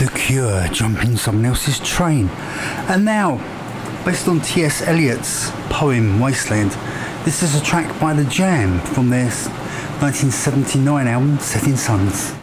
The Cure jumping someone else's train. And now, based on T.S. Eliot's poem Wasteland, this is a track by The Jam from their 1979 album Setting Suns.